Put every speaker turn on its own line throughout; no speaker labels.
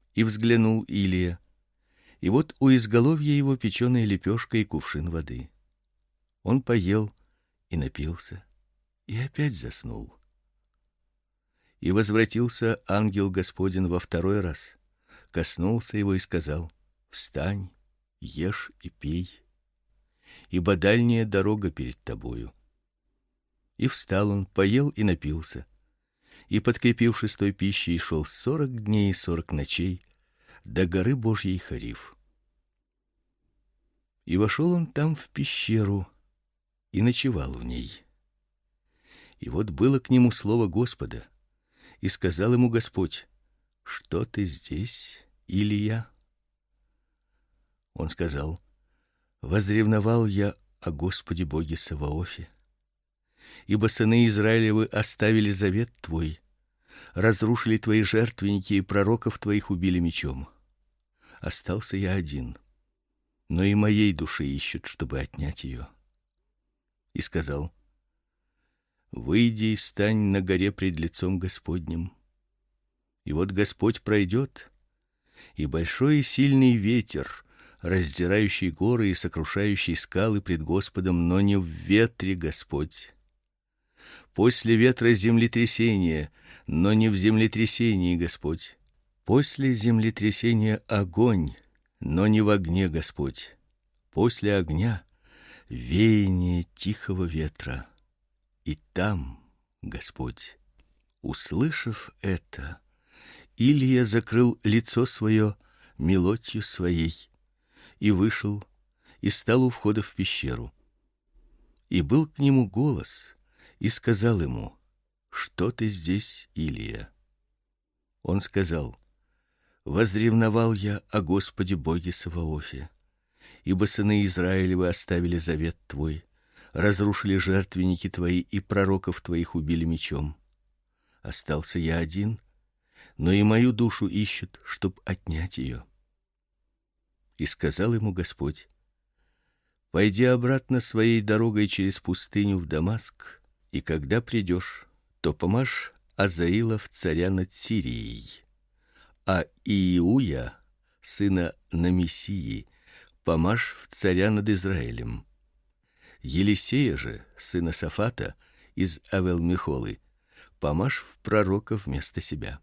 И взглянул Илия, и вот у изголовья его печеная лепешка и кувшин воды. Он поел и напился, и опять заснул. И возвратился ангел Господень во второй раз, коснулся его и сказал: встань, ешь и пей, ибо дальняя дорога перед тобою. И встал он, поел и напился, и, подкрепившись той пищей, шел 40 дней и 40 ночей до горы Божьей Хорив. И вошел он там в пещеру и ночевал в ней. И вот было к нему слово Господа, и сказал ему Господь: что ты здесь, Илия? Он сказал: возревновал я о Господе Боге Саваофе, ибо сыны Израилевы оставили завет твой, разрушили твои жертвенники и пророков твоих убили мечом. Остался я один, но и моей души ищут, чтобы отнять ее. И сказал: выйди и стань на горе пред лицом Господним. И вот Господь пройдет, и большой и сильный ветер, раздирающий горы и сокрушающий скалы пред Господом, но не в ветре Господь. После ветра землетрясение, но не в землетрясении Господь. После землетрясения огонь, но не в огне Господь. После огня веяние тихого ветра, и там Господь. Услышав это, Илия закрыл лицо свое мелотью своей и вышел и стал у входа в пещеру. И был к нему голос, и сказал ему: что ты здесь, Илия? Он сказал: возревновал я о Господе Боге Саваофе, ибо сыны Израилевы оставили завет твой, разрушили жертвенники твои и пророков твоих убили мечом. Остался я один, но и мою душу ищут, чтоб отнять ее. И сказал ему Господь: пойди обратно своей дорогой через пустыню в Дамаск, и когда придешь, то помажь Азаила в царя над Сирией, а Иуя, сына Намисии, помажь в царя над Израилем. Елисея же, сына Сафата, из Авел-Мехолы, помажь в пророка вместо себя.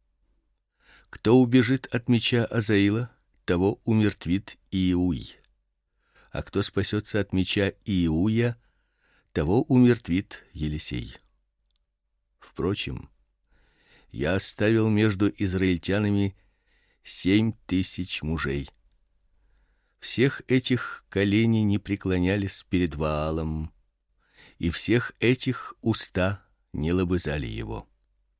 Кто убежит от меча Азаила, того умертвит Иуй, а кто спасется от меча Иуя, того умертвит Елисей. Впрочем, я оставил между израильтянами 7000 мужей. Всех этих колени не преклонялись перед Ваалом, и всех этих уста не лобызали его.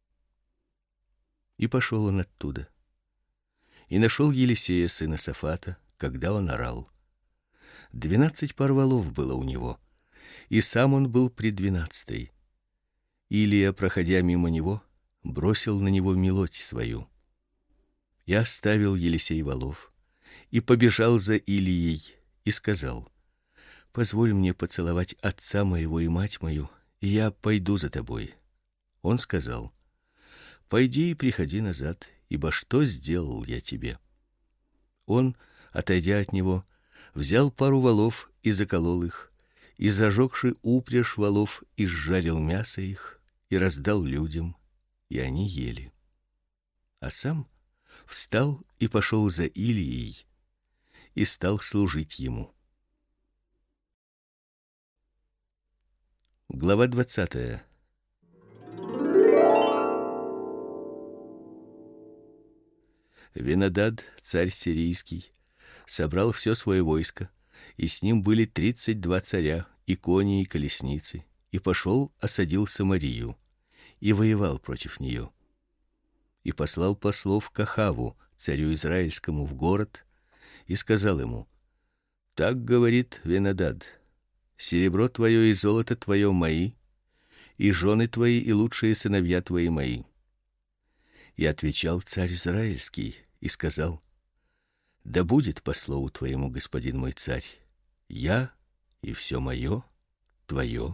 И пошел он оттуда, и нашел Елисея, сына Сафата, когда он орал. 12 пар волов было у него, и сам он был при 12-й. Илия, проходя мимо него, бросил на него мелоть свою. И оставил Елисей волов и побежал за Илией и сказал: позволь мне поцеловать отца моего и мать мою, и я пойду за тобой. Он сказал: пойди и приходи назад, ибо что сделал я тебе? Он, отойдя от него, взял пару волов и заколол их, и зажегши упряжь волов, изжарил мясо их и раздал людям, и они ели. А сам встал и пошел за Илией и стал служить ему. Глава 20. Венадад, царь сирийский, собрал все свое войско, и с ним были 32 царя, и кони, и колесницы, и пошел осадил Самарию, и воевал против нее. И послал послов к Ахаву, царю израильскому, в город, и сказал ему: так говорит Венадад: серебро твое и золото твое мои, и жены твои и лучшие сыновья твои мои. И отвечал царь израильский и сказал: да будет по слову твоему, господин мой царь, я и все мое твое.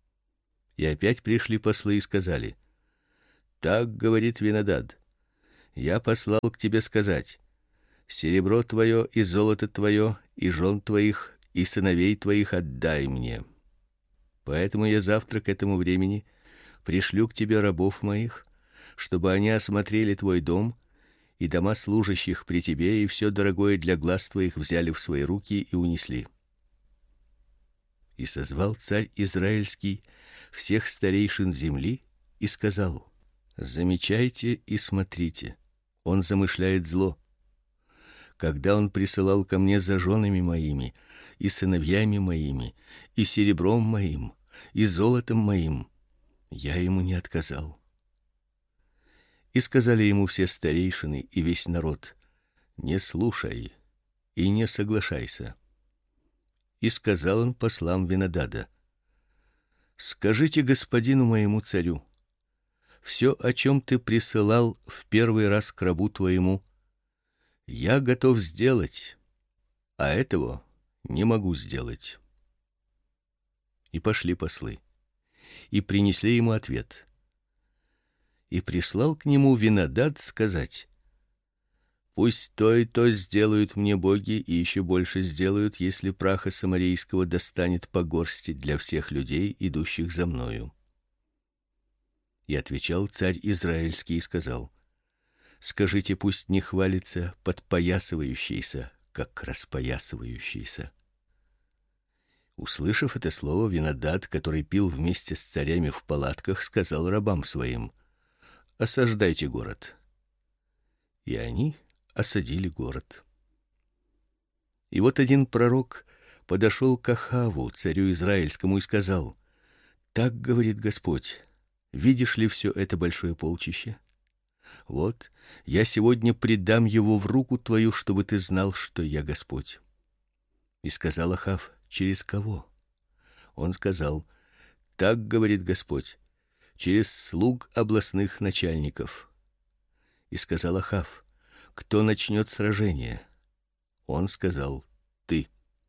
И опять пришли послы и сказали: так говорит Венадад: Я послал к тебе сказать: серебро твое и золото твое, и жен твоих, и сыновей твоих отдай мне. Поэтому я завтра к этому времени пришлю к тебе рабов моих, чтобы они осмотрели твой дом и дома служащих при тебе, и все дорогое для глаз твоих взяли в свои руки и унесли. И созвал царь израильский всех старейшин земли и сказал: замечайте и смотрите, он замышляет зло. Когда он присылал ко мне за женами моими, и сыновьями моими, и серебром моим, и золотом моим, я ему не отказал. И сказали ему все старейшины и весь народ: не слушай и не соглашайся. И сказал он послам Винодада: скажите господину моему царю: все, о чем ты присылал в первый раз к рабу твоему, я готов сделать, а этого не могу сделать. И пошли послы, и принесли ему ответ. И прислал к нему Винодад сказать: пусть то и то сделают мне боги, и еще больше сделают, если праха самарийского достанет по горсти для всех людей, идущих за мною. И отвечал царь израильский и сказал: скажите, пусть не хвалится подпоясывающийся, как распоясывающийся. Услышав это слово, Винодад, который пил вместе с царями в палатках, сказал рабам своим: осаждайте город. И они осадили город. И вот один пророк подошел к Ахаву, царю израильскому, и сказал: так говорит Господь: видишь ли все это большое полчище? Вот я сегодня предам его в руку твою, чтобы ты знал, что я Господь. И сказал Ахав: через кого? Он сказал: так говорит Господь: через слуг областных начальников. И сказал Ахав: кто начнет сражение? Он сказал: ты.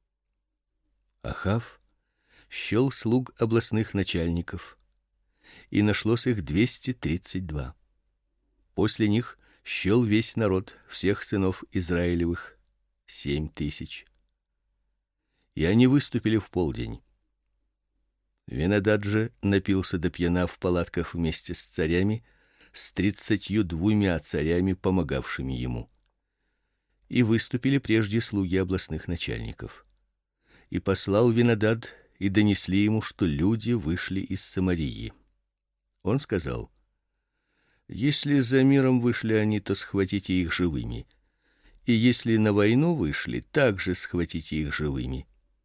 Ахав счел слуг областных начальников, и нашлось их 232. После них счел весь народ, всех сынов Израилевых, 7000. И они выступили в полдень. Винодад же напился до пьяна в палатках вместе с царями, с 32 царями, помогавшими ему. И выступили прежде слуги областных начальников. И послал Винодад, и донесли ему, что люди вышли из Самарии. Он сказал: если за миром вышли они, то схватите их живыми, и если на войну вышли, также схватите их живыми.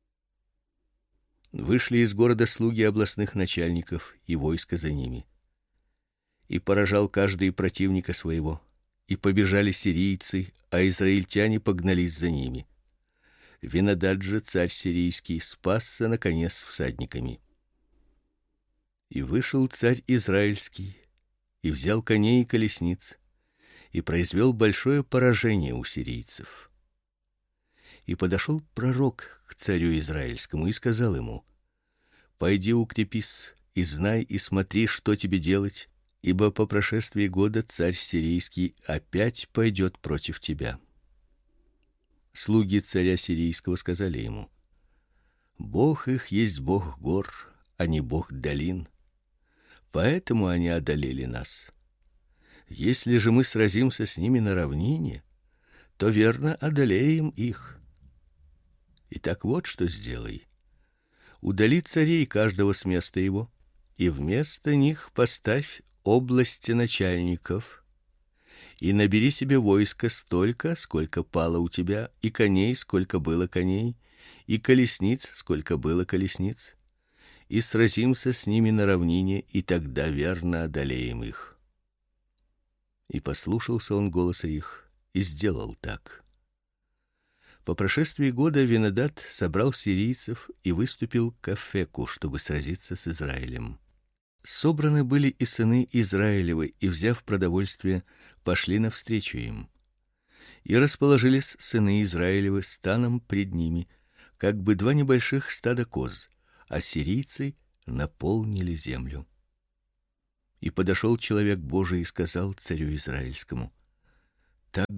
Вышли из города слуги областных начальников и войско за ними. И поражал каждый противника своего, и побежали сирийцы, а израильтяне погнались за ними. Винодад же, царь сирийский, спасся на коне с всадниками. И вышел царь израильский, и взял коней и колесниц, и произвел большое поражение у сирийцев. И подошел пророк к царю израильскому и сказал ему: пойди укрепись, и знай и смотри, что тебе делать, ибо по прошествии года царь сирийский опять пойдет против тебя. Слуги царя сирийского сказали ему: Бог их есть Бог гор, а не Бог долин, поэтому они одолели нас. Если же мы сразимся с ними на равнине, то верно одолеем их. Итак, вот что сделай: удали царей каждого с места его, и вместо них поставь области начальников, и набери себе войско столько, сколько пало у тебя, и коней, сколько было коней, и колесниц, сколько было колесниц, и сразимся с ними на равнине, и тогда верно одолеем их. И послушался он голоса их, и сделал так. По прошествии года Винодад собрал сирийцев и выступил к Афеку, чтобы сразиться с Израилем. Собраны были и сыны Израилевы, и, взяв продовольствие, пошли навстречу им. И расположились сыны Израилевы станом пред ними, как бы два небольших стада коз, а сирийцы наполнили землю. И подошел человек Божий и сказал царю израильскому: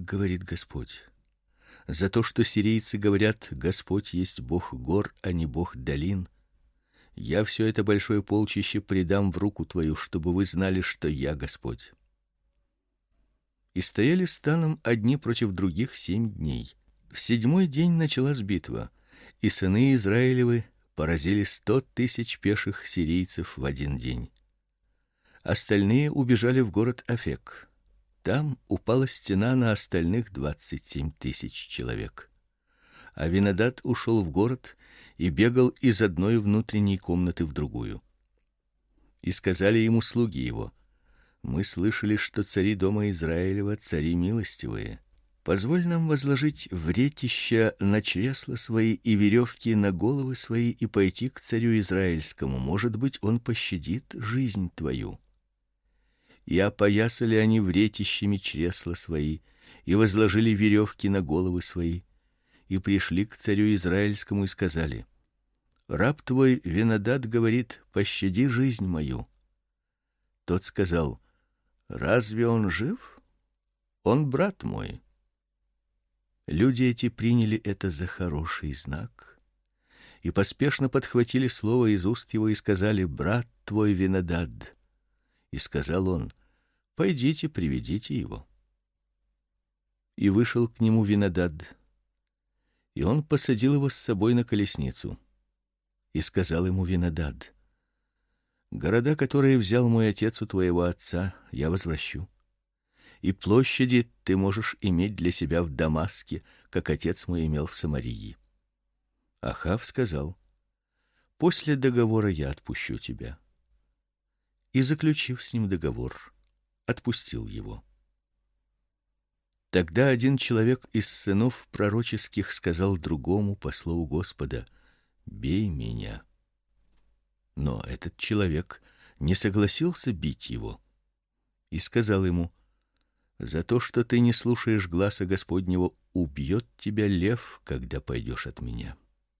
говорит Господь: за то, что сирийцы говорят: Господь есть Бог гор, а не Бог долин, я все это большое полчище предам в руку твою, чтобы вы знали, что я Господь. И стояли станом одни против других 7 дней. В 7-й день началась битва, и сыны Израилевы поразили 100 000 пеших сирийцев в один день. Остальные убежали в город Афек. Там упала стена на остальных 27 000 человек. А Винадад ушел в город и бегал из одной внутренней комнаты в другую. И сказали ему слуги его: мы слышали, что цари дома Израилева цари милостивые. Позволь нам возложить вретища на чресла свои и веревки на головы свои и пойти к царю израильскому. Может быть, он пощадит жизнь твою. И опоясали они вретищами чресла свои и возложили веревки на головы свои и пришли к царю израильскому и сказали: раб твой Винадад говорит: пощади жизнь мою. Тот сказал: разве он жив? Он брат мой. Люди эти приняли это за хороший знак и поспешно подхватили слово из уст его и сказали: брат твой Винадад. И сказал он: пойдите, приведите его. И вышел к нему Винадад, и он посадил его с собой на колесницу. И сказал ему Винадад: города, которые взял мой отец у твоего отца, я возвращу. И площади ты можешь иметь для себя в Дамаске, как отец мой имел в Самарии. Ахав сказал: после договора я отпущу тебя. И, заключив с ним договор, отпустил его. Тогда один человек из сынов пророческих сказал другому по слову Господа: бей меня. Но этот человек не согласился бить его и сказал ему: за то, что ты не слушаешь гласа Господнего, убьет тебя лев, когда пойдешь от меня.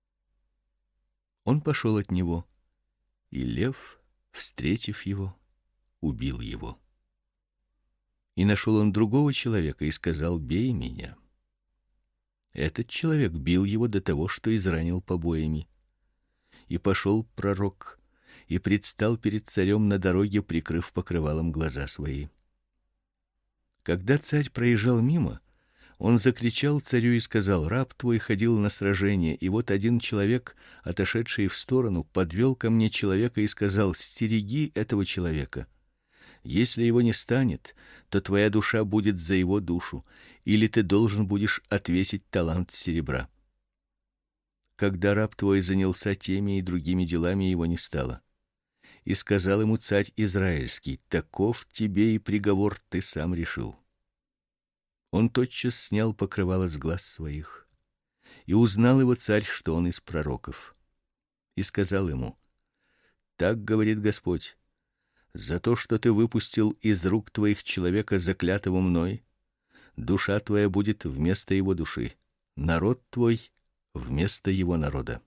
Он пошел от него, и лев, встретив его, убил его. И нашел он другого человека и сказал: бей меня. Этот человек бил его до того, что изранил побоями. И пошел пророк и предстал перед царем на дороге, прикрыв покрывалом глаза свои. Когда царь проезжал мимо, он закричал царю и сказал: раб твой ходил на сражение, и вот один человек, отошедший в сторону, подвел ко мне человека и сказал: стереги этого человека. Если его не станет, то твоя душа будет за его душу, или ты должен будешь отвесить талант серебра. Когда раб твой занялся теми и другими делами, его не стало. И сказал ему царь израильский: таков тебе и приговор, ты сам решил. Он тотчас снял покрывало с глаз своих, и узнал его царь, что он из пророков. И сказал ему: так говорит Господь: за то, что ты выпустил из рук твоих человека, заклятого мной, душа твоя будет вместо его души, народ твой вместо его народа.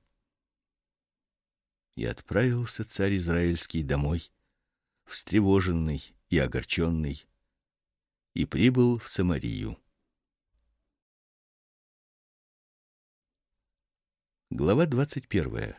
И отправился царь израильский домой, встревоженный и огорченный, и прибыл в Самарию. Глава 21.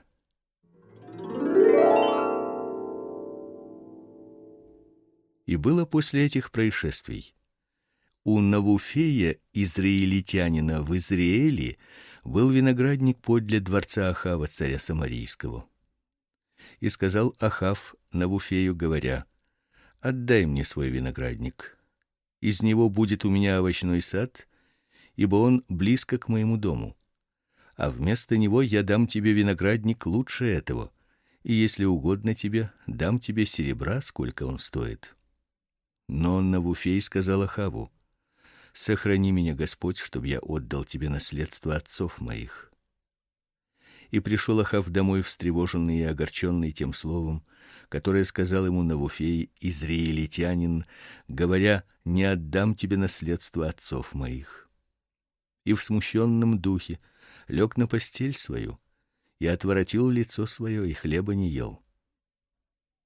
И было после этих происшествий: у Навуфея, израильтянина в Израиле, был виноградник подле дворца Ахава, царя самарийского. И сказал Ахав Навуфею, говоря: отдай мне свой виноградник. Из него будет у меня овощной сад, ибо он близко к моему дому. А вместо него я дам тебе виноградник лучше этого, и если угодно тебе, дам тебе серебра, сколько он стоит. Но Навуфей сказал Ахаву: сохрани меня, Господь, чтобы я отдал тебе наследство отцов моих. И пришел Ахав домой встревоженный и огорченный тем словом, которое сказал ему Навуфей, израильтянин, говоря: не отдам тебе наследство отцов моих. И в смущенном духе лег на постель свою и отворотил лицо свое, и хлеба не ел.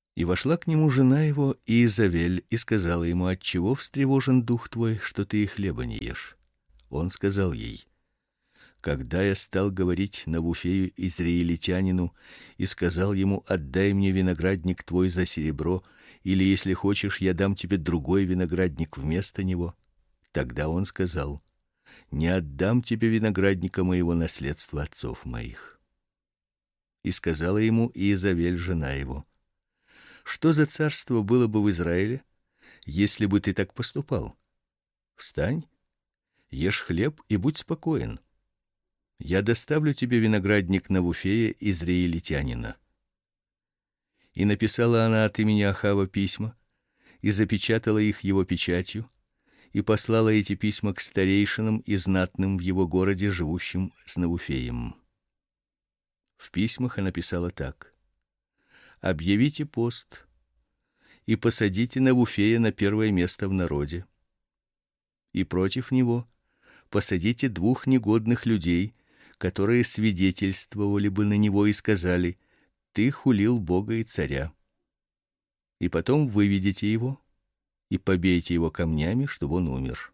И вошла к нему жена его Иезавель и сказала ему: отчего встревожен дух твой, что ты и хлеба не ешь? Он сказал ей: когда я стал говорить Навуфею израильтянину и сказал ему: отдай мне виноградник твой за серебро, или, если хочешь, я дам тебе другой виноградник вместо него, тогда он сказал: не отдам тебе виноградника моего, наследства отцов моих. И сказала ему Иезавель, жена его: что за царство было бы в Израиле, если бы ты так поступал? Встань, ешь хлеб и будь спокоен. Я доставлю тебе виноградник Навуфея израильтянина. И написала она от имени Ахава письма, и запечатала их его печатью, и послала эти письма к старейшинам и знатным в его городе, живущим с Навуфеем. В письмах она писала так: объявите пост и посадите Навуфея на первое место в народе. И против него посадите 2 негодных людей, которые свидетельствовали бы на него и сказали: ты хулил Бога и царя. И потом выведите его и побейте его камнями, чтобы он умер.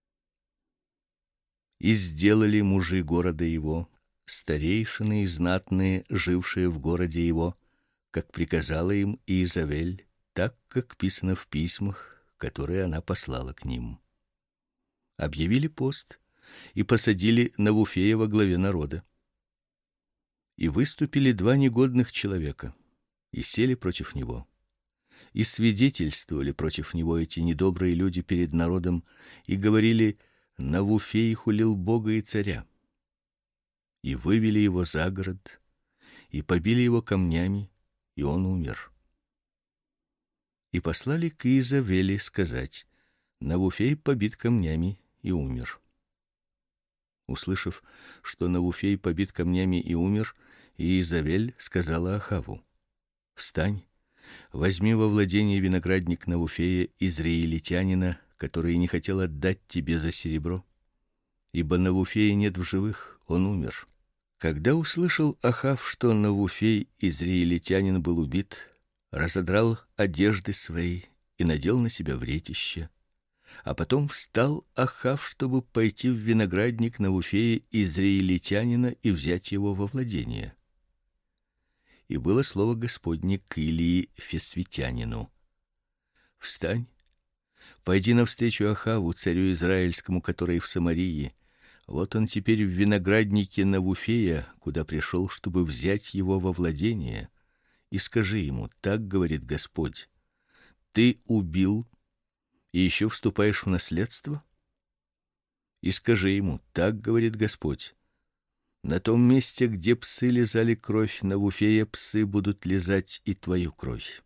И сделали мужи города его, старейшины и знатные, жившие в городе его, как приказала им Иезавель, так как писано в письмах, которые она послала к ним. Объявили пост и посадили Навуфея во главе народа. И выступили 2 негодных человека и сели против него. И свидетельствовали против него эти недобрые люди перед народом и говорили: Навуфей хулил Бога и царя. И вывели его за город и побили его камнями, и он умер. И послали к Иезавели сказать: Навуфей побит камнями и умер. Услышав, что Навуфей побит камнями и умер, Иезавель сказала Ахаву: встань, возьми во владение виноградник Навуфея израильтянина, который не хотел отдать тебе за серебро, ибо Навуфея нет в живых, он умер. Когда услышал Ахав, что Навуфей израильтянин был убит, разодрал одежды свои и надел на себя вретище. А потом встал Ахав, чтобы пойти в виноградник Навуфея израильтянина и взять его во владение. И было слово Господне к Илии Фесвитянину: встань, пойди навстречу Ахаву, царю израильскому, который в Самарии. Вот он теперь в винограднике Навуфея, куда пришел, чтобы взять его во владение. И скажи ему: так говорит Господь: ты убил и еще вступаешь в наследство? И скажи ему: так говорит Господь: на том месте, где псы лизали кровь Навуфея, псы будут лизать и твою кровь.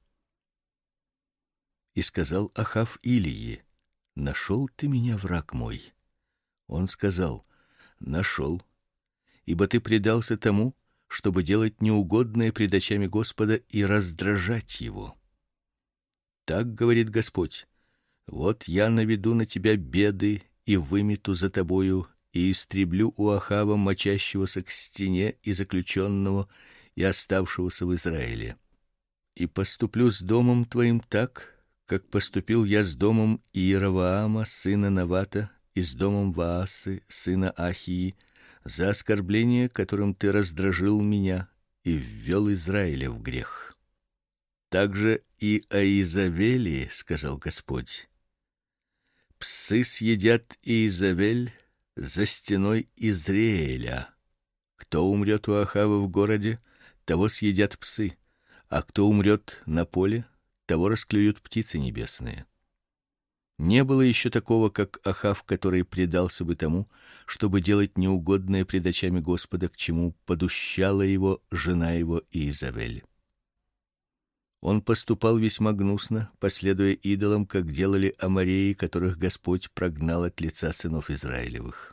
И сказал Ахав Илии: нашел ты меня, враг мой. Он сказал: нашел, ибо ты предался тому, чтобы делать неугодное пред очами Господа и раздражать его. Так говорит Господь: вот я наведу на тебя беды и вымету за тобою и истреблю у Ахава мочащегося к стене и заключенного и оставшегося в Израиле. И поступлю с домом твоим так, как поступил я с домом Иеровоама сына Навата и с домом Ваасы сына Ахии, за оскорбление, которым ты раздражил меня и ввел Израиля в грех. Также и о Иезавели сказал Господь: псы съедят Иезавель за стеной Израиля. Кто умрет у Ахава в городе, того съедят псы, а кто умрет на поле, того расклюют птицы небесные. Не было еще такого, как Ахав, который предался бы тому, чтобы делать неугодное пред очами Господа, к чему подущала его жена его Иезавель. Он поступал весьма гнусно, последуя идолам, как делали амореи, которых Господь прогнал от лица сынов Израилевых.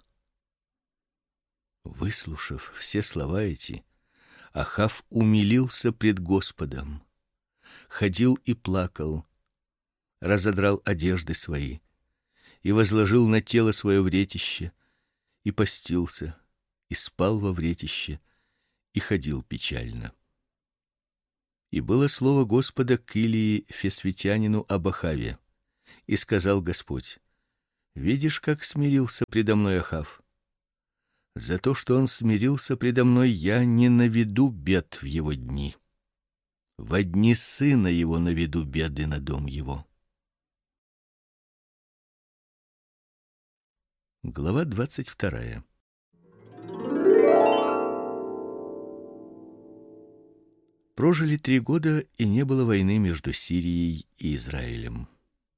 Выслушав все слова эти, Ахав умилился пред Господом, ходил и плакал, разодрал одежды свои и возложил на тело свое вретище, и постился, и спал во вретище, и ходил печально. И было слово Господа к Илии Фесвитянину об Ахаве. И сказал Господь: видишь, как смирился предо мной Ахав? За то, что он смирился предо мной, я не наведу бед в его дни. Во дни сына его наведу беды на дом его. Глава 22. Прожили 3 года, и не было войны между Сирией и Израилем.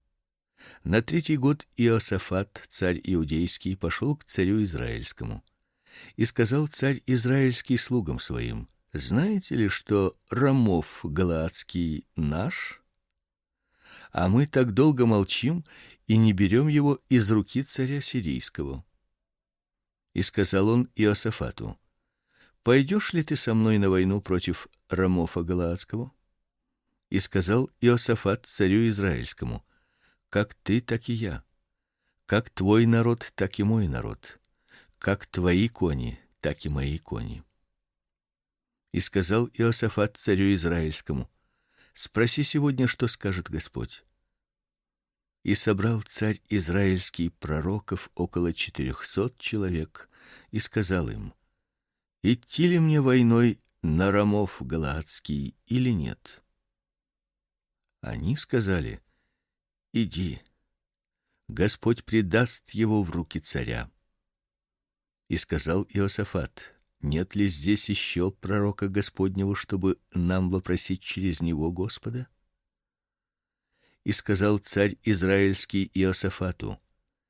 На 3-й год Иосафат, царь иудейский, пошел к царю израильскому. И сказал царь израильский слугам своим: знаете ли, что Рамов галаадский наш? А мы так долго молчим и не берем его из руки царя сирийского. И сказал он Иосафату: пойдешь ли ты со мной на войну против Рамофа галаадского? И сказал Иосафат царю израильскому: как ты, так и я, как твой народ, так и мой народ, как твои кони, так и мои кони. И сказал Иосафат царю израильскому: спроси сегодня, что скажет Господь. И собрал царь израильский пророков около 400 человек и сказал им: идти ли мне войной на Рамов галаадский или нет? Они сказали: иди, Господь предаст его в руки царя. И сказал Иосафат: нет ли здесь еще пророка Господнего, чтобы нам вопросить через него Господа? И сказал царь израильский Иосафату: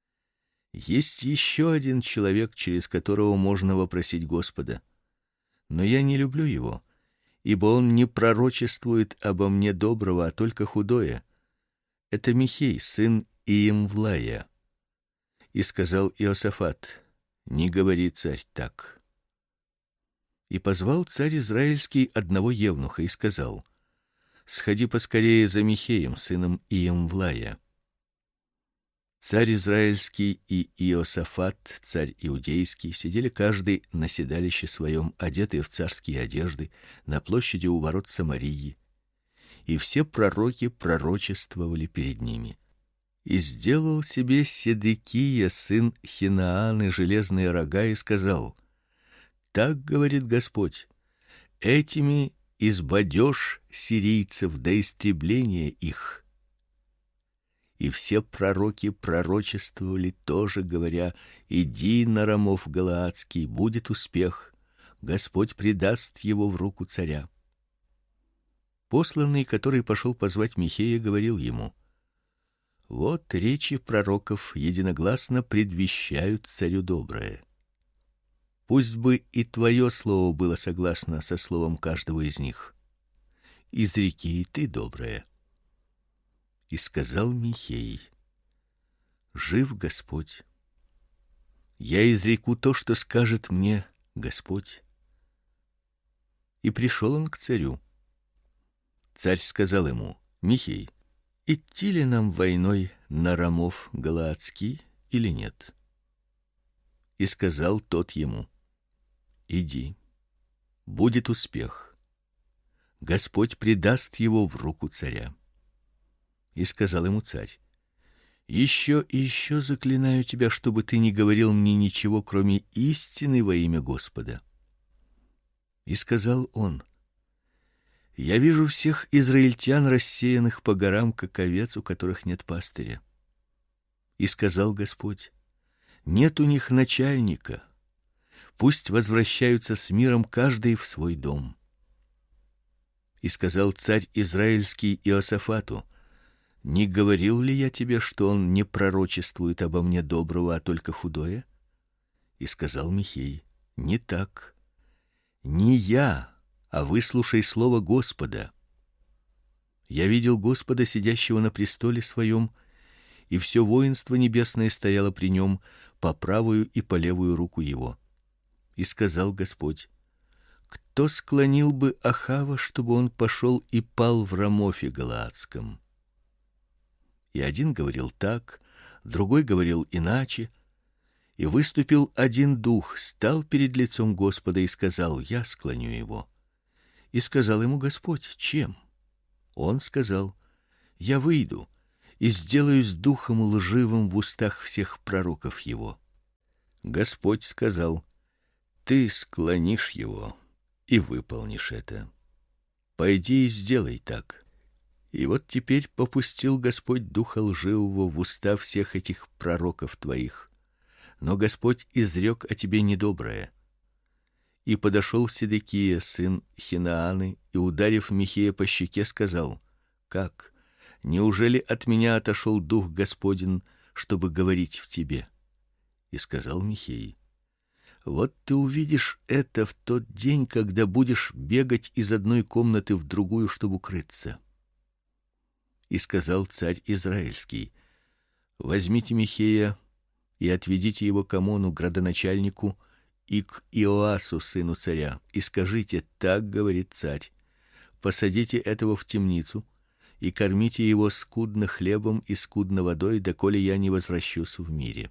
есть еще один человек, через которого можно вопросить Господа, но я не люблю его, ибо он не пророчествует обо мне доброго, а только худое. Это Михей, сын Иемвлая. И сказал Иосафат: не говори, царь, так. И позвал царь израильский одного евнуха и сказал: сходи поскорее за Михеем, сыном Иемвлая. Царь израильский и Иосафат, царь иудейский, сидели каждый на седалище своем, одетые в царские одежды, на площади у ворот Самарии, и все пророки пророчествовали перед ними. И сделал себе Седекия, сын Хинааны, железные рога и сказал: так говорит Господь: этими избадешь сирийцев до истребления их. И все пророки пророчествовали тоже, говоря: иди на Рамов галаадский, будет успех, Господь предаст его в руку царя. Посланный, который пошел позвать Михея, говорил ему: вот речи пророков единогласно предвещают царю доброе. Пусть бы и твое слово было согласно со словом каждого из них. Изреки и ты доброе. И сказал Михей: жив Господь, я изреку то, что скажет мне Господь. И пришел он к царю. Царь сказал ему: Михей, идти ли нам войной на Рамов галаадский или нет? И сказал тот ему: иди, будет успех, Господь предаст его в руку царя. И сказал ему царь: еще и еще заклинаю тебя, чтобы ты не говорил мне ничего, кроме истины, во имя Господа. И сказал он: я вижу всех израильтян рассеянных по горам, как овец, у которых нет пастыря. И сказал Господь: нет у них начальника, пусть возвращаются с миром каждый в свой дом. И сказал царь израильский Иосафату: не говорил ли я тебе, что он не пророчествует обо мне доброго, а только худое? И сказал Михей: не так, не я, а выслушай слово Господа. Я видел Господа, сидящего на престоле своем, и все воинство небесное стояло при нем по правую и по левую руку его. И сказал Господь: кто склонил бы Ахава, чтобы он пошел и пал в Рамофе галаадском? И один говорил так, другой говорил иначе, и выступил один дух, стал перед лицом Господа и сказал: я склоню его. И сказал ему Господь: чем? Он сказал: я выйду и сделаюсь духом лживым в устах всех пророков его. Господь сказал: ты склонишь его и выполнишь это. Пойди и сделай так. И вот теперь попустил Господь духа лживого в уста всех этих пророков твоих. Но Господь изрек о тебе недоброе. И подошел Седекия, сын Хинааны, и, ударив Михея по щеке, сказал: как? Неужели от меня отошел дух Господень, чтобы говорить в тебе? И сказал Михей: вот ты увидишь это в тот день, когда будешь бегать из одной комнаты в другую, чтобы укрыться. И сказал царь Израильский: возьмите Михея и отведите его к Амону, градоначальнику, и к Иоасу, сыну царя, и скажите: так говорит царь: посадите этого в темницу и кормите его скудно хлебом и скудно водой, доколе я не возвращусь в мире.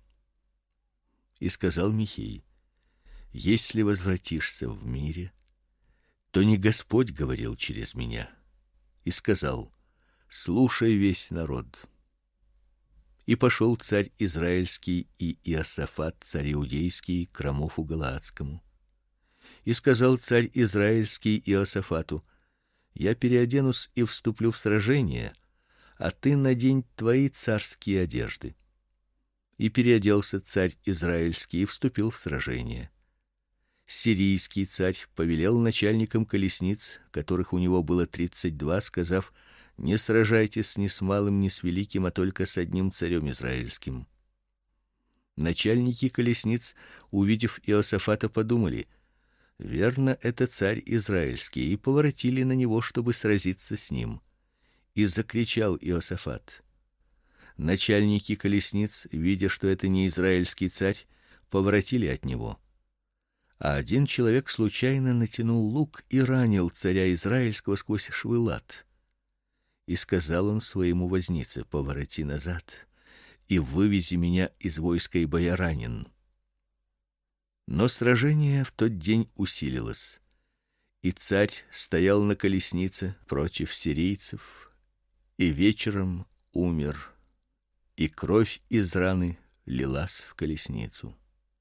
И сказал Михей: если возвратишься в мире, то не Господь говорил через меня. И сказал: слушай весь народ. И пошел царь Израильский и Иосафат, царь Иудейский, к Рамофу Галаадскому. И сказал царь Израильский Иосафату: я переоденусь и вступлю в сражение, а ты надень твои царские одежды. И переоделся царь Израильский и вступил в сражение. Сирийский царь повелел начальникам колесниц, которых у него было 32, сказав: не сражайтесь ни с малым, ни с великим, а только с одним царем израильским. Начальники колесниц, увидев Иосафата, подумали: верно, это царь израильский, и поворотили на него, чтобы сразиться с ним. И закричал Иосафат. Начальники колесниц, видя, что это не израильский царь, поворотили от него. А один человек случайно натянул лук и ранил царя израильского сквозь швы лат. И сказал он своему вознице: повороти назад и вывези меня из войска, ибо я ранен. Но сражение в тот день усилилось, и царь стоял на колеснице против сирийцев, и вечером умер, и кровь из раны лилась в колесницу.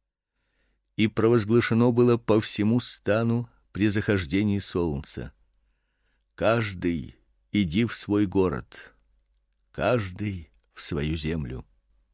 И провозглашено было по всему стану при захождении солнца: каждый иди в свой город, каждый в свою землю.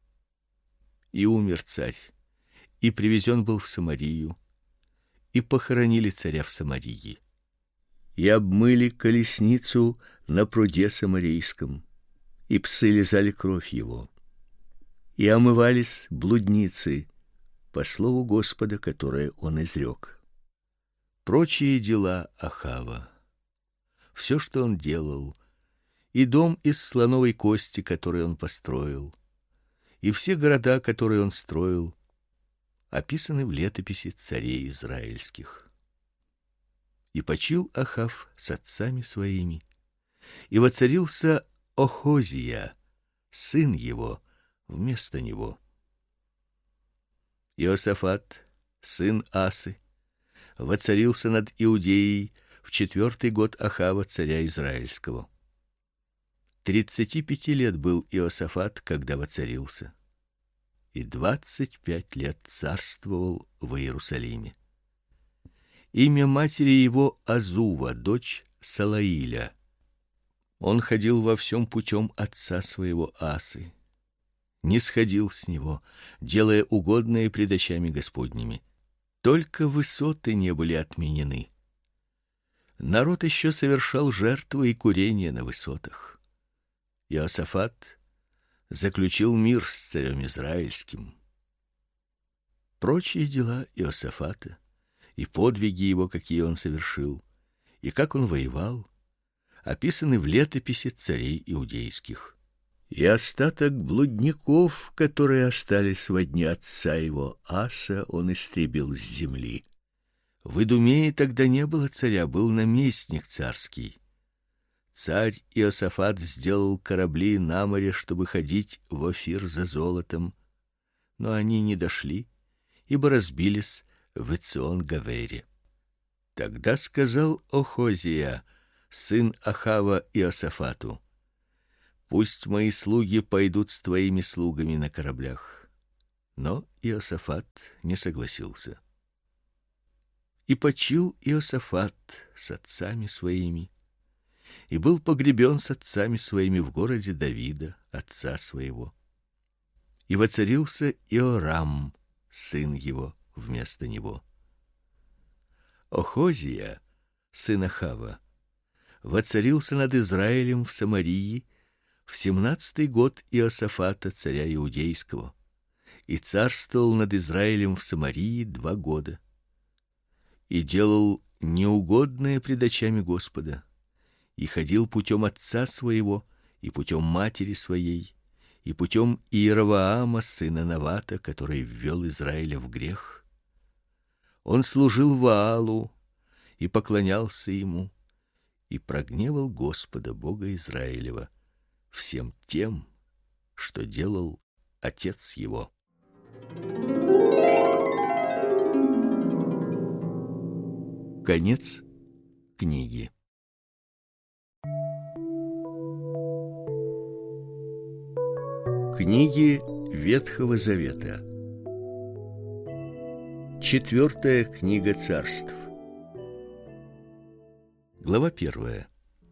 И умер царь, и привезен был в Самарию, и похоронили царя в Самарии. И обмыли колесницу на пруде Самарийском, и псы лизали кровь его. И омывались блудницы по слову Господа, которое он изрек. Прочие дела Ахава, все, что он делал, и дом из слоновой кости, который он построил, и все города, которые он строил, описаны в летописи царей израильских. И почил Ахав с отцами своими, и воцарился Охозия, сын его, вместо него. Иосафат, сын Асы, воцарился над Иудеей в 4-й год Ахава, царя израильского. 35 лет был Иосафат, когда воцарился, и 25 лет царствовал в Иерусалиме. Имя матери его Азува, дочь Салаиля. Он ходил во всем путем отца своего Асы, не сходил с него, делая угодное пред очами Господними. Только высоты не были отменены. Народ еще совершал жертвы и курение на высотах. Иосафат заключил мир с царем израильским. Прочие дела Иосафата и подвиги его, какие он совершил, и как он воевал, описаны в летописи царей иудейских. И остаток блудников, которые остались во дни отца его Аса, он истребил с земли. В Идумее тогда не было царя, был наместник царский. Царь Иосафат сделал корабли на море, чтобы ходить в Офир за золотом, но они не дошли, ибо разбились в Эцион-Гавере. Тогда сказал Охозия, сын Ахава, Иосафату: пусть мои слуги пойдут с твоими слугами на кораблях. Но Иосафат не согласился. И почил Иосафат с отцами своими, и был погребен с отцами своими в городе Давида, отца своего. И воцарился Иорам, сын его, вместо него. Охозия, сын Ахава, воцарился над Израилем в Самарии в 17-й год Иосафата, царя иудейского, и царствовал над Израилем в Самарии 2 года. И делал неугодное пред очами Господа, и ходил путем отца своего, и путем матери своей, и путем Иеровоама, сына Навата, который ввел Израиля в грех. Он служил Ваалу и поклонялся ему, и прогневал Господа Бога Израилева всем тем, что делал отец его. Конец книги. Книги Ветхого Завета. 4-я книга Царств. Глава 1.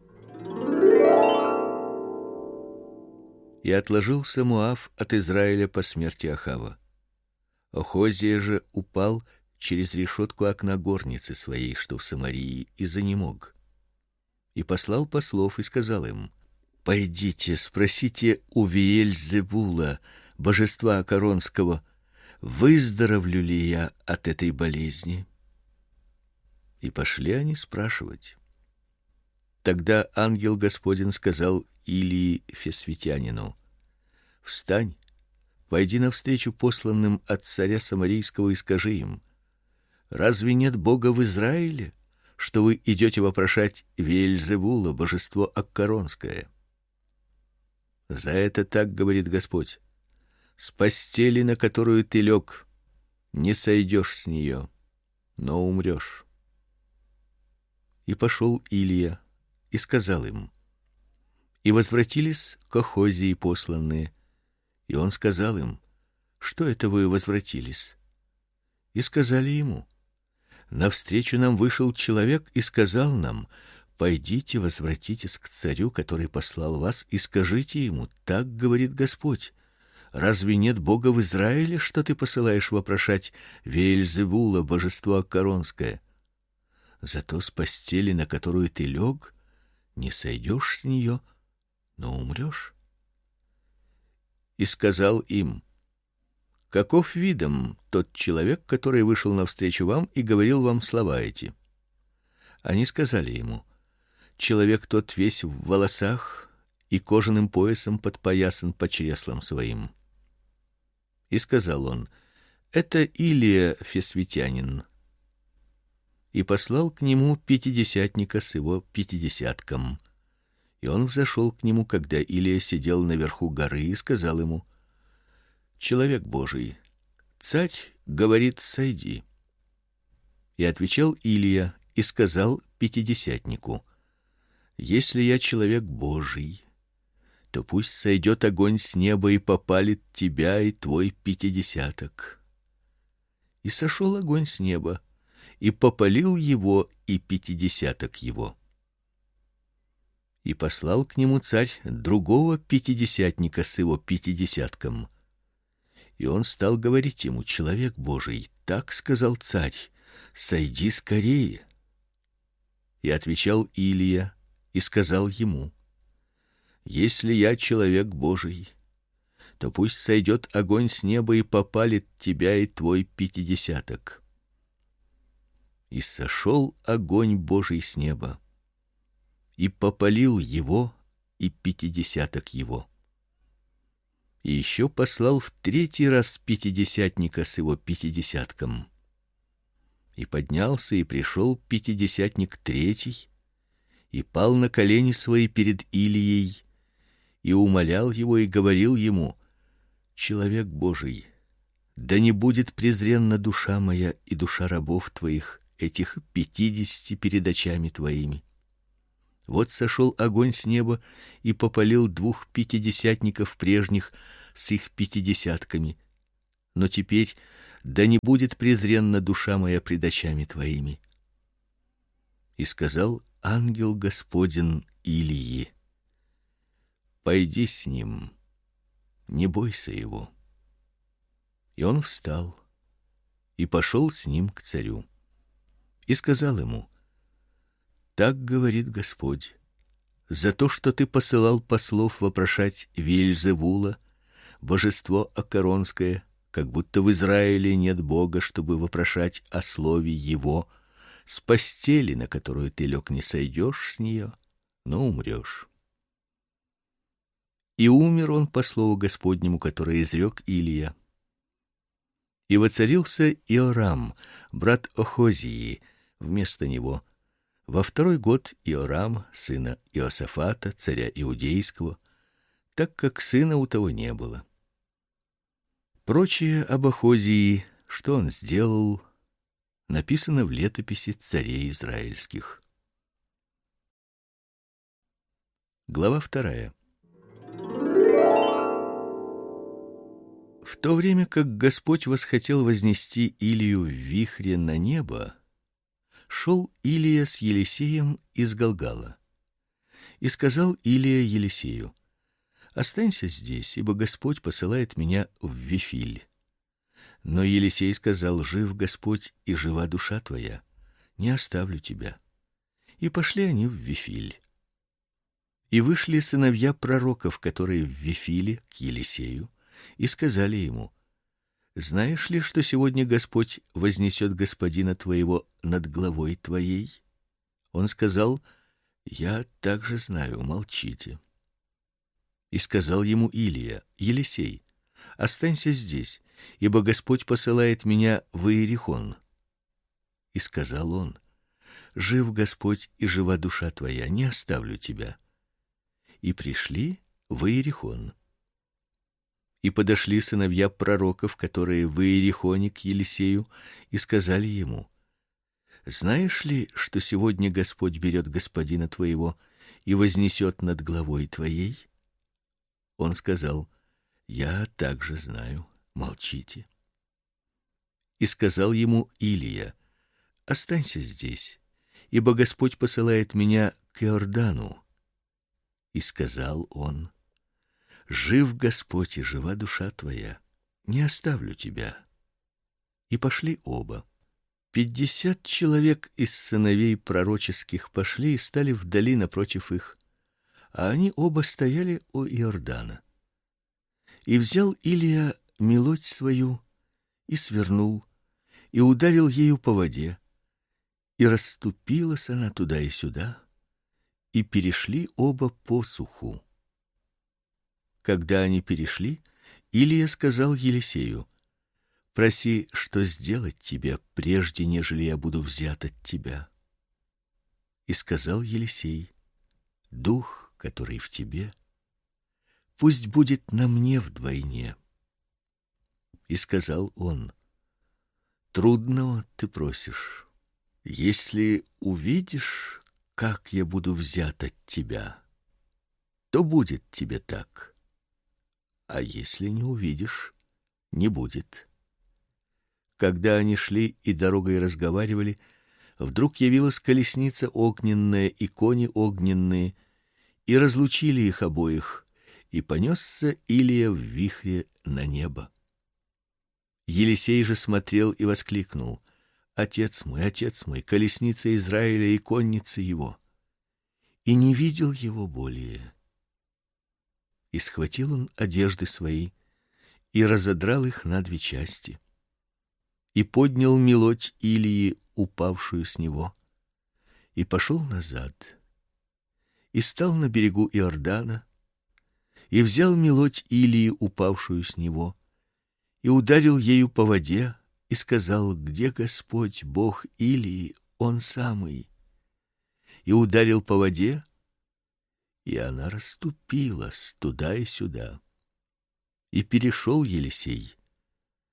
И отложился Моав от Израиля по смерти Ахава. Охозия же упал через решетку окна горницы своей, что в Самарии, и занемог. И послал послов и сказал им: пойдите, спросите у Веельзебула, божества Аккоронского, выздоровлю ли я от этой болезни. И пошли они спрашивать. Тогда ангел Господень сказал Илии Фесвитянину: встань, пойди навстречу посланным от царя Самарийского и скажи им: разве нет Бога в Израиле, что вы идете вопрошать Веельзебула, божество Аккоронское? За это так говорит Господь: с постели, на которую ты лег, не сойдешь с нее, но умрешь. И пошел Илия и сказал им. И возвратились к Охозии посланные, и он сказал им: что это вы возвратились? И сказали ему: навстречу нам вышел человек и сказал нам: пойдите, возвратитесь к царю, который послал вас, и скажите ему: так говорит Господь: разве нет Бога в Израиле, что ты посылаешь вопрошать Веельзевула, божество Аккоронское? Зато с постели, на которую ты лег, не сойдешь с нее, но умрешь. И сказал им: каков видом тот человек, который вышел навстречу вам и говорил вам слова эти? Они сказали ему: человек тот весь в волосах и кожаным поясом подпоясан по чреслам своим. И сказал он: это Илия Фесвитянин. И послал к нему пятидесятника с его пятидесятком. И он взошел к нему, когда Илия сидел наверху горы, и сказал ему: человек Божий, царь говорит: сойди. И отвечал Илия и сказал пятидесятнику: если я человек Божий, то пусть сойдет огонь с неба и попалит тебя и твой пятидесяток. И сошел огонь с неба и попалил его и пятидесяток его. И послал к нему царь другого пятидесятника с его пятидесятком. И он стал говорить ему: человек Божий, так сказал царь: сойди скорее. И отвечал Илия и сказал ему: если я человек Божий, то пусть сойдет огонь с неба и попалит тебя и твой пятидесяток. И сошел огонь Божий с неба и попалил его и пятидесяток его. И еще послал в 3-й раз пятидесятника с его пятидесятком. И поднялся и пришел пятидесятник 3-й и пал на колени свои перед Илией и умолял его и говорил ему: человек Божий, да не будет презренна душа моя и душа рабов твоих этих 50 перед очами твоими. Вот сошел огонь с неба и попалил 2 пятидесятников прежних с их 50-ками. Но теперь да не будет презренна душа моя пред очами твоими. И сказал ангел Господень Илии: пойди с ним, не бойся его. И он встал и пошел с ним к царю. И сказал ему: так говорит Господь: за то, что ты посылал послов вопрошать Вельзевула, божество акаронское, как будто в Израиле нет Бога, чтобы вопрошать о слове его, с постели, на которую ты лег, не сойдешь с нее, но умрешь. И умер он по слову Господнему, которое изрек Илия. И воцарился Иорам, брат Охозии, вместо него во 2-й год Иорам, сына Иосафата, царя иудейского, так как сына у того не было. Прочее об Охозии, что он сделал, написано в летописи царей израильских. Глава 2. В то время как Господь восхотел вознести Илию в вихре на небо, шел Илия с Елисеем из Галгала. И сказал Илия Елисею: останься здесь, ибо Господь посылает меня в Вифиль. Но Елисей сказал: жив Господь и жива душа твоя, не оставлю тебя. И пошли они в Вифиль. И вышли сыновья пророков, которые в Вифиле, к Елисею, и сказали ему: знаешь ли, что сегодня Господь вознесет господина твоего над главой твоей? Он сказал: я также знаю, молчите. И сказал ему Илия: Елисей, останься здесь, ибо Господь посылает меня в Иерихон. И сказал он: жив Господь и жива душа твоя, не оставлю тебя. И пришли в Иерихон. И подошли сыновья пророков, которые в Иерихоне, к Елисею, и сказали ему: знаешь ли, что сегодня Господь берет господина твоего и вознесет над главой твоей? Он сказал: я также знаю, молчите. И сказал ему Илия: останься здесь, ибо Господь посылает меня к Иордану. И сказал он: жив Господь и жива душа твоя, не оставлю тебя. И пошли оба. 50 человек из сыновей пророческих пошли и стали вдали напротив их, а они оба стояли у Иордана. И взял Илия мелодь свою и свернул, и ударил ею по воде, и расступилась она туда и сюда, и перешли оба по суху. Когда они перешли, Илия сказал Елисею: проси, что сделать тебе, прежде нежели я буду взят от тебя. И сказал Елисей: дух, который в тебе, пусть будет на мне вдвойне. И сказал он: трудного ты просишь. Если увидишь, как я буду взят от тебя, то будет тебе так. А если не увидишь, не будет. Когда они шли и дорогой разговаривали, вдруг явилась колесница огненная и кони огненные, и разлучили их обоих, и понесся Илия в вихре на небо. Елисей же смотрел и воскликнул: отец мой, колесница Израиля и конница его! И не видел его более. И схватил он одежды свои и разодрал их на 2 части. И поднял мелодь Илии, упавшую с него, и пошел назад. И стал на берегу Иордана, и взял мелодь Илии, упавшую с него, и ударил ею по воде, и сказал: где Господь, Бог Илии, он самый? И ударил по воде, и она расступилась туда и сюда. И перешел Елисей,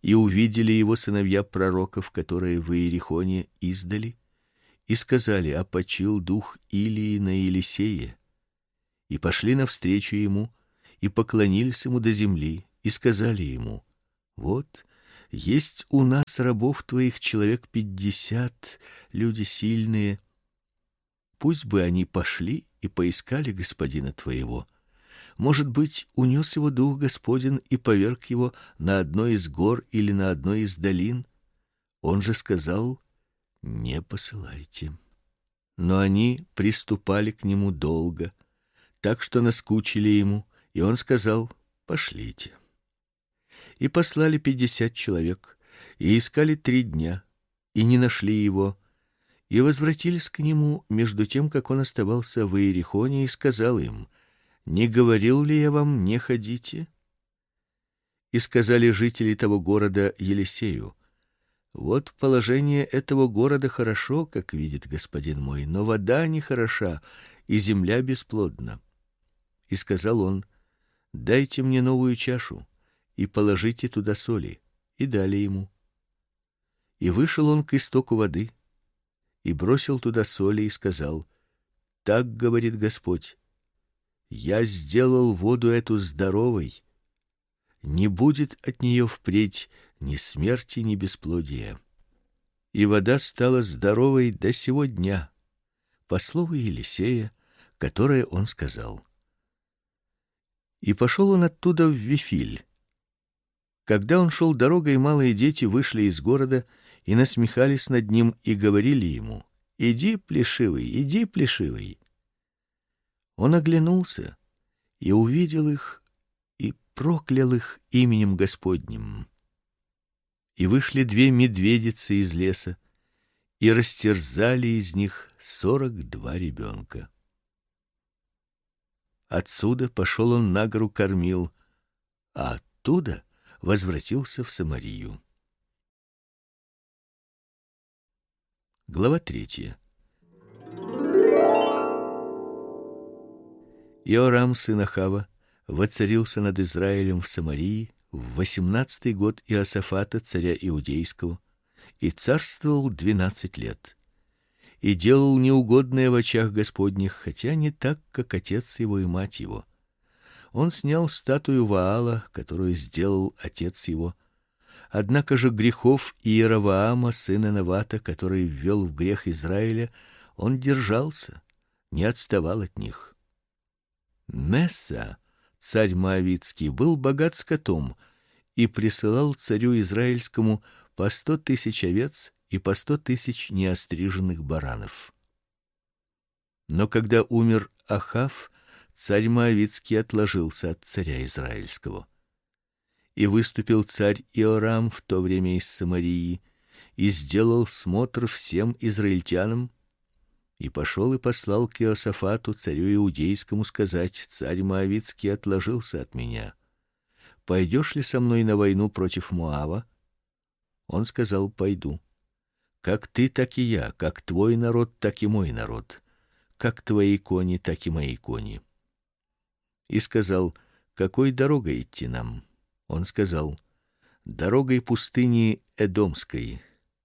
И увидели его сыновья пророков, которые в Иерихоне издали, и сказали: опочил дух Илии на Елисее. И пошли навстречу ему, и поклонились ему до земли, и сказали ему: вот есть у нас рабов твоих человек 50, люди сильные. Пусть бы они пошли и поискали господина твоего. Может быть, унес его дух Господень и поверг его на одной из гор или на одной из долин. Он же сказал: не посылайте. Но они приступали к нему долго, так что наскучили ему, и он сказал: пошлите. И послали 50 человек, и искали 3 дня, и не нашли его, и возвратились к нему между тем, как он оставался в Иерихоне, и сказал им: не говорил ли я вам, не ходите? И сказали жители того города Елисею: вот положение этого города хорошо, как видит господин мой, но вода не хороша, и земля бесплодна. И сказал он: дайте мне новую чашу и положите туда соли. И дали ему. И вышел он к истоку воды и бросил туда соли и сказал: так говорит Господь: я сделал воду эту здоровой, не будет от нее впредь ни смерти, ни бесплодия. И вода стала здоровой до сего дня, по слову Елисея, которое он сказал. И пошел он оттуда в Вифиль. Когда он шел дорогой, малые дети вышли из города и насмехались над ним и говорили ему: иди, плешивый, иди, плешивый. Он оглянулся и увидел их, и проклял их именем Господним. И вышли 2 медведицы из леса и растерзали из них 42 ребенка. Отсюда пошел он на гору Кормил, а оттуда возвратился в Самарию. Глава 3. Иорам сын Ахава воцарился над Израилем в Самарии в 18-й год Иосафата царя иудейского, и царствовал 12 лет. И делал неугодное в очах Господних, хотя не так, как отец его и мать его. Он снял статую Ваала, которую сделал отец его. Однако же грехов Иеровоама сына Навата, который ввел в грех Израиля, он держался, не отставал от них. Месса, царь моавитский, был богат скотом и присылал царю израильскому по 100 000 овец и по 100 000 неостриженных баранов. Но когда умер Ахав, царь моавитский отложился от царя израильского. И выступил царь Иорам в то время из Самарии и сделал смотр всем израильтянам, и пошел и послал к Иосафату царю иудейскому сказать: царь моавитский отложился от меня. Пойдешь ли со мной на войну против Моава? Он сказал: пойду. Как ты, так и я, как твой народ, так и мой народ, как твои кони, так и мои кони. И сказал: какой дорогой идти нам? Он сказал: дорогой пустыни Эдомской.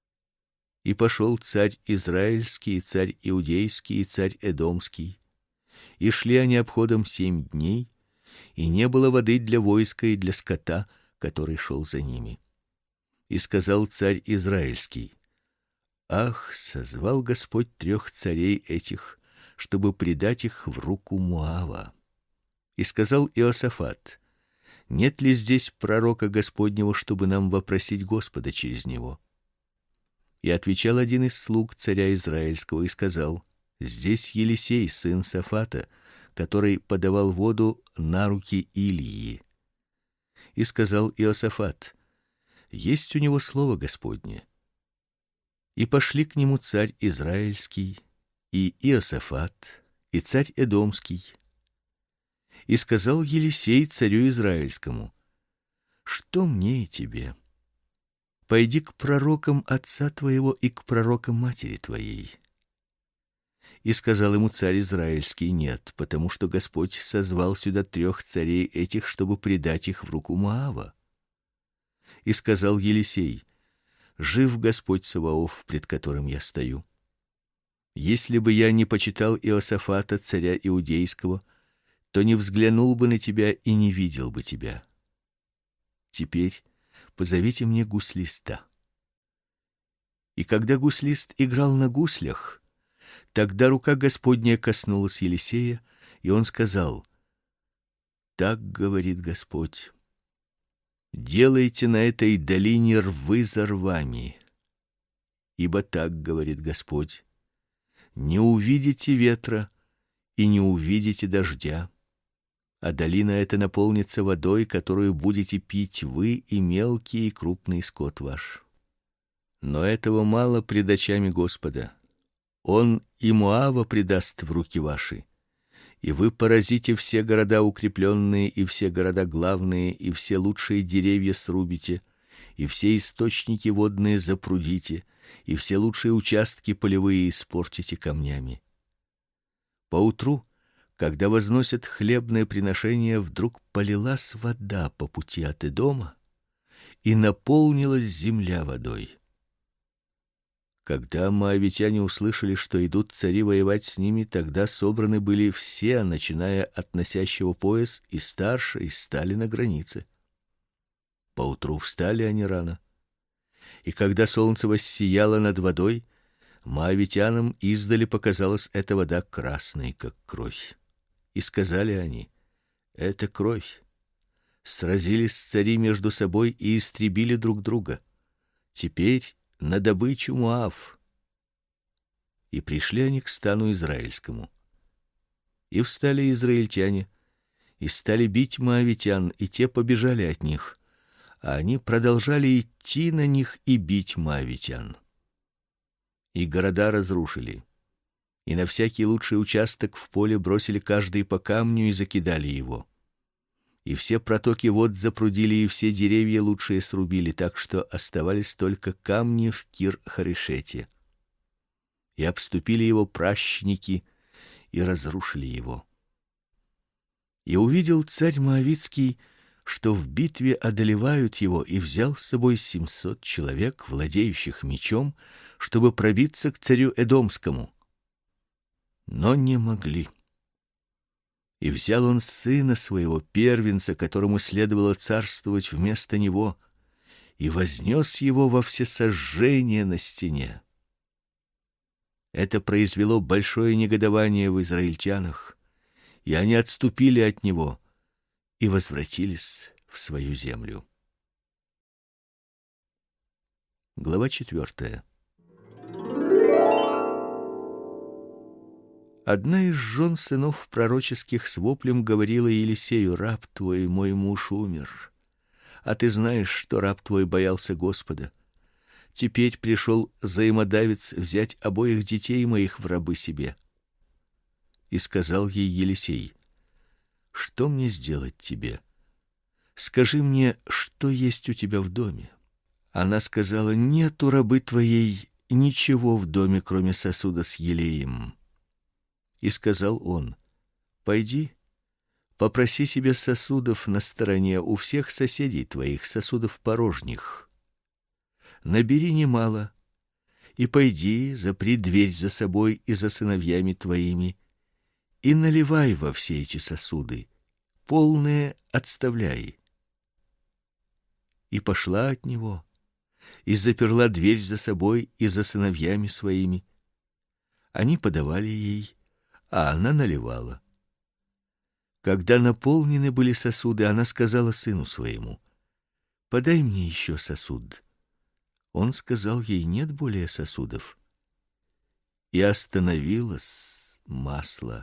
И пошел царь израильский, царь иудейский и царь эдомский. И шли они обходом 7 дней, и не было воды для войска и для скота, который шел за ними. И сказал царь израильский: ах, созвал Господь 3 царей этих, чтобы предать их в руку Моава. И сказал Иосафат: нет ли здесь пророка Господнего, чтобы нам вопросить Господа через него? И отвечал один из слуг царя израильского и сказал: здесь Елисей, сын Сафата, который подавал воду на руки Илии. И сказал Иосафат: есть у него слово Господне. И пошли к нему царь израильский и Иосафат и царь эдомский. И сказал Елисей царю израильскому: что мне и тебе? Пойди к пророкам отца твоего и к пророкам матери твоей. И сказал ему царь израильский: нет, потому что Господь созвал сюда 3 царей этих, чтобы предать их в руку Моава. И сказал Елисей: жив Господь Саваоф, пред которым я стою. Если бы я не почитал Иосафата, царя иудейского, то не взглянул бы на тебя и не видел бы тебя. Теперь позовите мне гуслиста. И когда гуслист играл на гуслях, тогда рука Господня коснулась Елисея, и он сказал: так говорит Господь: делайте на этой долине рвы за рвами. Ибо так говорит Господь: не увидите ветра и не увидите дождя, а долина эта наполнится водой, которую будете пить вы и мелкий и крупный скот ваш. Но этого мало пред очами Господа. Он и Моава предаст в руки ваши, и вы поразите все города укрепленные и все города главные, и все лучшие деревья срубите, и все источники водные запрудите, и все лучшие участки полевые испортите камнями. Поутру, когда возносят хлебное приношение, вдруг полилась вода по пути от Эдома, и наполнилась земля водой. Когда моавитяне услышали, что идут цари воевать с ними, тогда собраны были все, начиная от носящего пояс и старше, и стали на границе. Поутру встали они рано, и когда солнце воссияло над водой, моавитянам издали показалась эта вода красной, как кровь. И сказали они: это кровь. Сразились цари между собой и истребили друг друга. Теперь на добычу Моав. И пришли они к стану израильскому. И встали израильтяне, и стали бить моавитян, и те побежали от них, а они продолжали идти на них и бить моавитян. И города разрушили, и на всякий лучший участок в поле бросили каждый по камню и закидали его. И все протоки вод запрудили, и все деревья лучшие срубили, так что оставались только камни в Кир-Харешете. И обступили его пращники и разрушили его. И увидел царь моавитский, что в битве одолевают его, и взял с собой 700 человек, владеющих мечом, чтобы пробиться к царю эдомскому. Но не могли. И взял он сына своего, первенца, которому следовало царствовать вместо него, и вознес его во всесожжение на стене. Это произвело большое негодование в израильтянах, и они отступили от него и возвратились в свою землю. Глава 4. Одна из жен сынов пророческих с воплем говорила Елисею: раб твой, мой муж, умер. А ты знаешь, что раб твой боялся Господа. Теперь пришел взаимодавец взять обоих детей моих в рабы себе. И сказал ей Елисей: что мне сделать тебе? Скажи мне, что есть у тебя в доме. Она сказала: нет у рабы твоей ничего в доме, кроме сосуда с елеем. И сказал он: пойди, попроси себе сосудов на стороне у всех соседей твоих, сосудов порожних. Набери немало и пойди, запри дверь за собой и за сыновьями твоими, и наливай во все эти сосуды, полные отставляй. И пошла от него, и заперла дверь за собой и за сыновьями своими. Они подавали ей, а она наливала. Когда наполнены были сосуды, она сказала сыну своему: подай мне еще сосуд. Он сказал ей: нет более сосудов. И остановилось масло.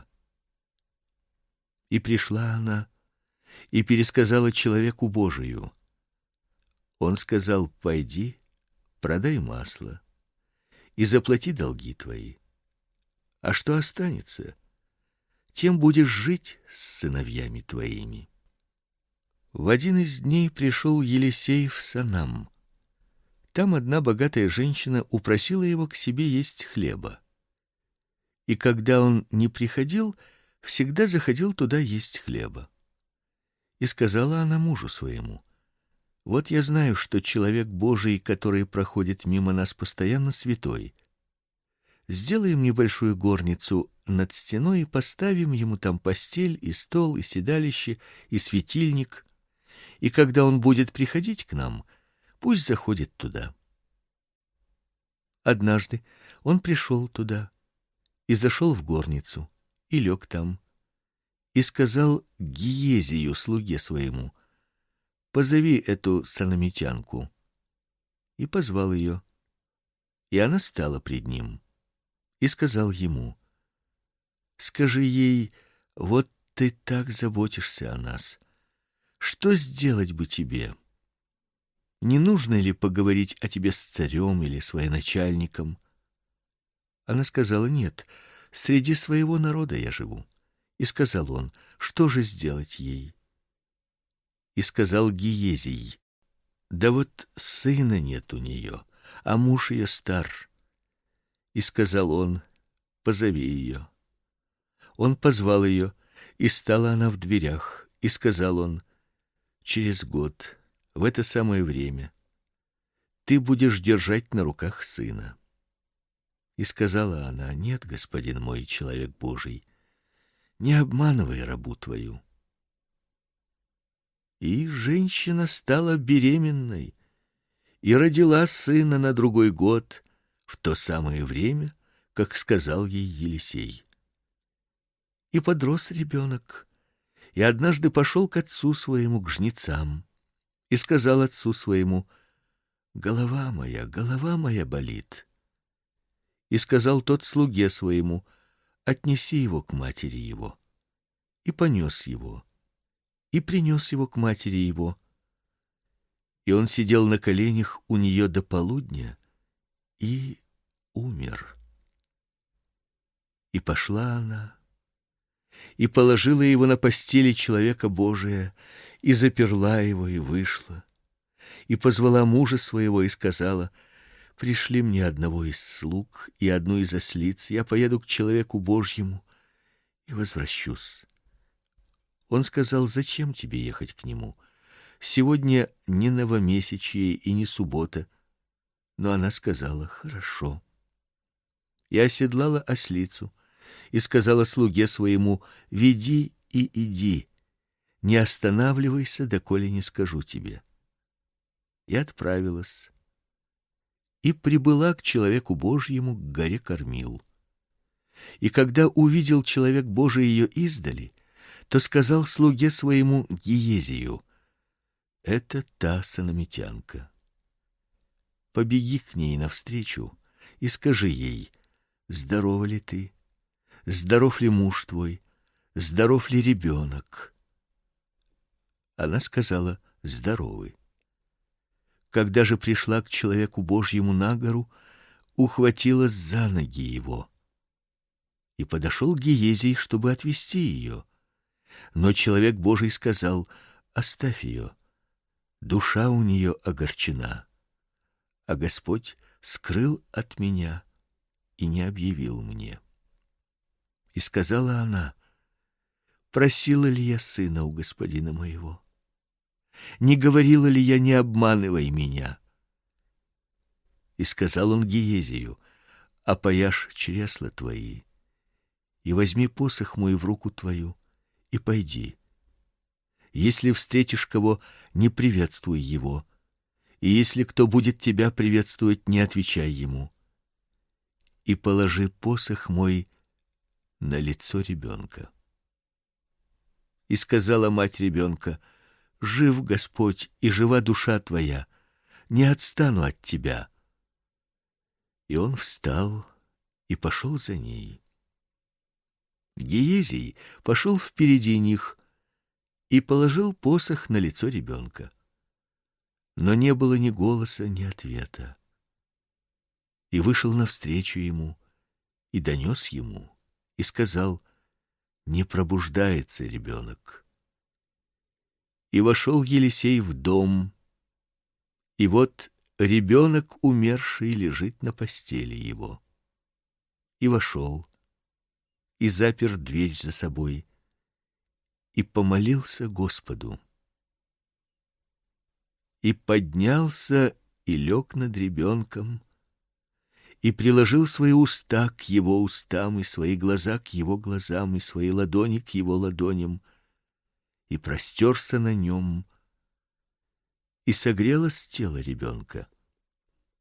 И пришла она и пересказала человеку Божию. Он сказал: пойди, продай масло и заплати долги твои. А что останется, тем будешь жить с сыновьями твоими. В один из дней пришел Елисей в Санам. Там одна богатая женщина упросила его к себе есть хлеба. И когда он не приходил, всегда заходил туда есть хлеба. И сказала она мужу своему: Вот я знаю, что человек Божий, который проходит мимо нас постоянно, святой. Сделаем небольшую горницу над стеной и поставим ему там постель и стол и седалище и светильник. И когда он будет приходить к нам, пусть заходит туда. Однажды он пришел туда и зашел в горницу и лег там и сказал Гиезию, слуге своему: позови эту санамитянку. И позвал ее. И она стала пред ним. И сказал ему: скажи ей, вот ты так заботишься о нас. Что сделать бы тебе? Не нужно ли поговорить о тебе с царем или с военачальником? Она сказала: нет, среди своего народа я живу. И сказал он: что же сделать ей? И сказал Гиезий: да вот сына нет у нее, а муж ее стар. И сказал он: позови ее. Он позвал ее, и стала она в дверях, и сказал он: через год, в это самое время, ты будешь держать на руках сына. И сказала она: нет, господин мой, человек Божий, не обманывай рабу твою. И женщина стала беременной и родила сына на другой год, в то самое время, как сказал ей Елисей. И подрос ребенок, и однажды пошел к отцу своему, к жнецам, и сказал отцу своему: голова моя болит. И сказал тот слуге своему: отнеси его к матери его. И понес его, и принес его к матери его. И он сидел на коленях у нее до полудня и умер. И пошла она, и положила его на постели человека Божия, и заперла его, и вышла, и позвала мужа своего, и сказала: пришли мне одного из слуг и одну из ослиц, я поеду к человеку Божьему и возвращусь. Он сказал: зачем тебе ехать к нему? Сегодня не новомесячие и не суббота. Но она сказала: хорошо. И оседлала ослицу, и сказала слуге своему: веди и иди, не останавливайся, доколе не скажу тебе. И отправилась, и прибыла к человеку Божьему, к горе Кормил. И когда увидел человек Божий ее издали, то сказал слуге своему Гиезию: это та санамитянка. Побеги к ней навстречу и скажи ей: здорова ли ты? Здоров ли муж твой? Здоров ли ребенок? Она сказала: здоровы. Когда же пришла к человеку Божьему на гору, ухватилась за ноги его. И подошел Гиезий, чтобы отвести ее. Но человек Божий сказал: оставь ее, душа у нее огорчена, а Господь скрыл от меня и не объявил мне. И сказала она: просила ли я сына у господина моего? Не говорила ли я: не обманывай меня? И сказал он Гиезию: опояшь чресла твои, и возьми посох мой в руку твою, и пойди. Если встретишь кого, не приветствуй его, и если кто будет тебя приветствовать, не отвечай ему. И положи посох мой на лицо ребенка. И сказала мать ребенка: жив Господь, и жива душа твоя, не отстану от тебя. И он встал и пошел за ней. Гиезий пошел впереди них и положил посох на лицо ребенка. Но не было ни голоса, ни ответа. И вышел навстречу ему, и донес ему, и сказал: не пробуждается ребенок. И вошел Елисей в дом, и вот ребенок умерший лежит на постели его. И вошел, и запер дверь за собой, и помолился Господу. и поднялся и лег над ребенком, и приложил свои уста к его устам, и свои глаза к его глазам, и свои ладони к его ладоням, и простерся на нем, и согрелось тело ребенка.